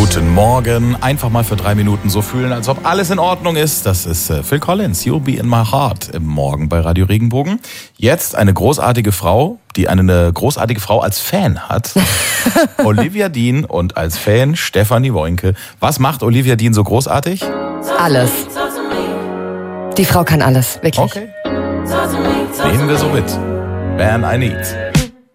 Guten Morgen. Einfach mal für 3 Minuten so fühlen, als ob alles in Ordnung ist. Das ist Phil Collins, You'll Be in My Heart im Morgen bei Radio Regenbogen. Jetzt eine großartige Frau, die eine großartige Frau als Fan hat. Olivia Dean und als Fan Stefanie Woinke. Was macht Olivia Dean so großartig? Alles. Die Frau kann alles, wirklich. Okay. Nehmen wir so mit. Man I Need.